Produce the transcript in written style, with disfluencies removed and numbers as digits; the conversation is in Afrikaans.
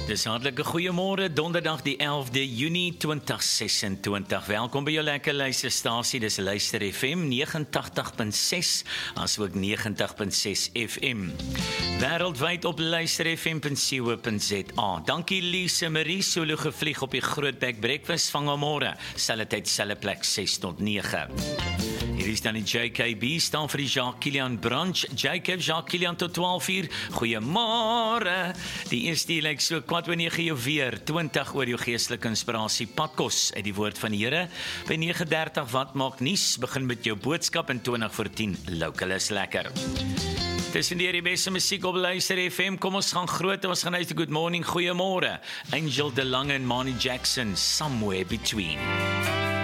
Dis hartlike goeiemôre, donderdag die 11de Junie 2026. Welkom by jou lekker luisterstasie, dis Luister FM 89.6, asook 90.6 FM. Wêreldwyd op luisterfm.co.za. Dankie Lise Marie, solo gevlieg op die Grootbek Breakfast van môre. Selfe tyd, selfe plek 6 tot 9. Hier is dan die JKB, staan vir die Jacques Kilian Brunch. Jacob, Jacques Kilian tot 12 uur. Goeiemôre. Die eerste lyk so 8:09 jou weer, 20 oor jou geestelike inspirasie, padkos uit die woord van die Here. By 9:30 wat maak nuus, begin met jou boodskap en 20:10 local is lekker. Tussen die beste musiek op Luister FM, kom ons gaan groot, ons gaan uit die Good Morning, goeiemôre. Angel De Lange en Manny Jackson, Somewhere Between.